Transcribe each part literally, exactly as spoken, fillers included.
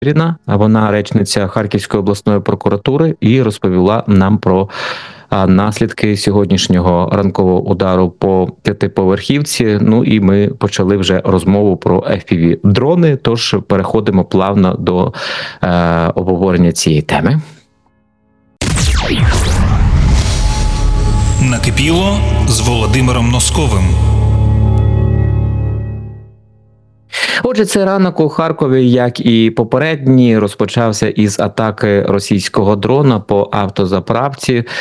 Ірина, вона речниця Харківської обласної прокуратури, і розповіла нам про а, наслідки сьогоднішнього ранкового удару по п'ятиповерхівці. Ну і ми почали вже розмову про еф пі ві-дрони, тож переходимо плавно до е, обговорення цієї теми. Накипіло з Володимиром Носковим. Отже, цей ранок у Харкові, як і попередній, розпочався із атаки російського дрона по автозаправці, е,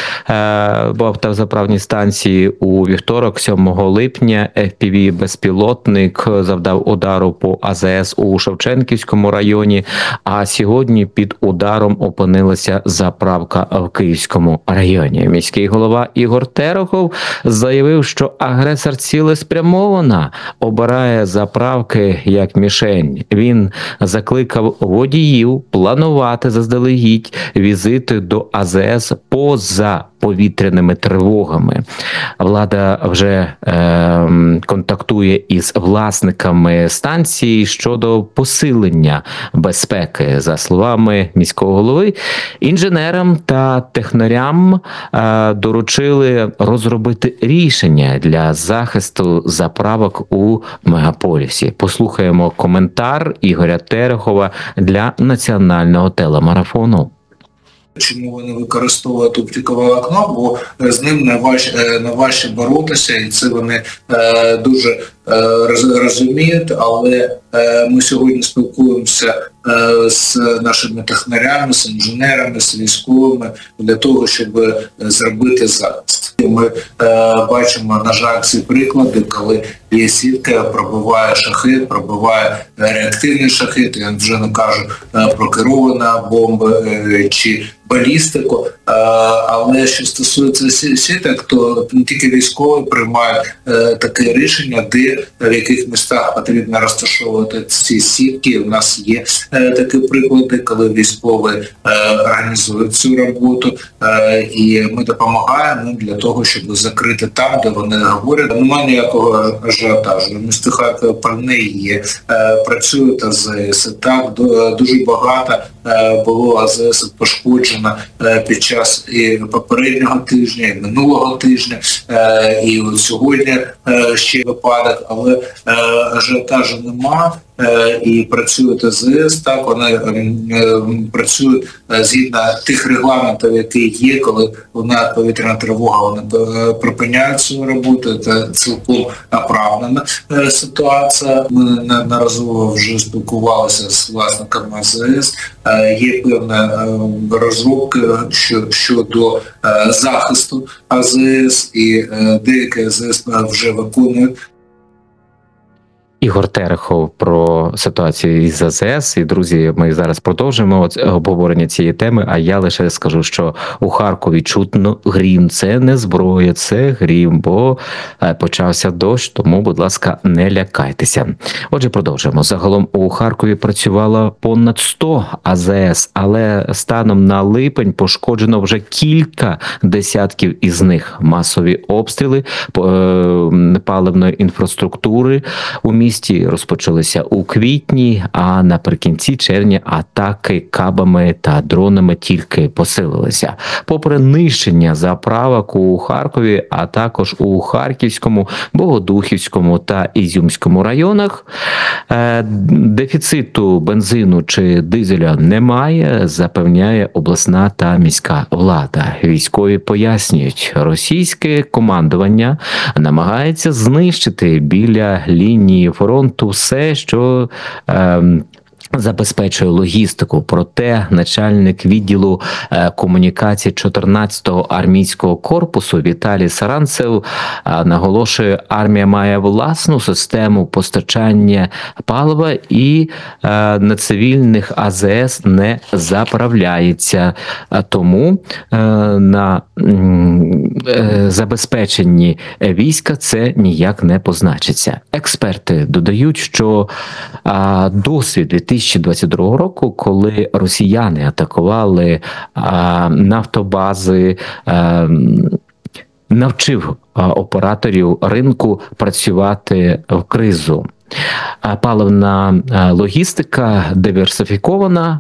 по автозаправній станції у вівторок, сьомого липня. еф пі ві-безпілотник завдав удару по а зе ес у Шевченківському районі, а сьогодні під ударом опинилася заправка в Київському районі. Міський голова Ігор Терехов заявив, що агресор цілеспрямовано обирає заправки як мішень. Він закликав водіїв планувати заздалегідь візити до а зе ес поза повітряними тривогами. Влада вже е, контактує із власниками станції щодо посилення безпеки. За словами міського голови, інженерам та технарям е, доручили розробити рішення для захисту заправок у мегаполісі. Послухаємо коментар Ігоря Терехова для національного телемарафону. Чому вони використовують оптикове окно, бо з ним найважче, найважче боротися, і це вони е, дуже е, розуміють, але е, ми сьогодні спілкуємося е, з нашими технарями, з інженерами, з військовими для того, щоб зробити захист. Ми е, бачимо, на жаль, ці приклади, коли є сітка, пробиває шахет, пробиває реактивний шахет, я вже не кажу е, про керовані бомби е, чи балістику, е, але що стосується сіток, то не тільки військові приймають е, таке рішення, де, в яких містах потрібно розташовувати ці сітки. У нас є е, такі приклади, коли військові е, організують цю роботу, е, і ми допомагаємо для того, щоб закрити там, де вони говорять. Немає ніякого ажіотажу. Місто Харків пальне є, е, працюють а зе ес. Так, дуже багато е, було а зе ес пошкоджено під час і попереднього тижня, і минулого тижня, і от сьогодні ще випадок, але ажіотажу нема. І працюють а зе ес, так, вони працюють згідно тих регламентів, які є, коли вона повітряна тривога, вони припиняють свою роботу, це цілком оправдана ситуація. Ми неодноразово вже спілкувалися з власниками а зе ес, є певна розробка щодо захисту а зе ес, і деякі а зе ес вже виконують. Ігор Терехов про ситуацію із а зе ес. І, друзі, ми зараз продовжимо обговорення цієї теми, а я лише скажу, що у Харкові чутно грім. Це не зброя, це грім, бо почався дощ, тому, будь ласка, не лякайтеся. Отже, продовжуємо. Загалом у Харкові працювало понад сто а зе ес, але станом на липень пошкоджено вже кілька десятків із них. Масові обстріли паливної інфраструктури у місті місті розпочалися у квітні, а наприкінці червня атаки кабами та дронами тільки посилилися. Попри нищення заправок у Харкові, а також у Харківському, Богодухівському та Ізюмському районах, дефіциту бензину чи дизеля немає, запевняє обласна та міська влада. Військові пояснюють, російське командування намагається знищити біля лінії фронту все, що е, забезпечує логістику. Проте начальник відділу е, комунікації чотирнадцятого армійського корпусу Віталій Саранцев е, наголошує, армія має власну систему постачання палива і е, на цивільних а зе ес не заправляється. А тому е, на е, забезпеченні війська це ніяк не позначиться. Експерти додають, що е, досвід дві тисячі двадцять другого року, коли росіяни атакували а, нафтобази, а, навчив а, операторів ринку працювати в кризу. А паливна а, логістика диверсифікована,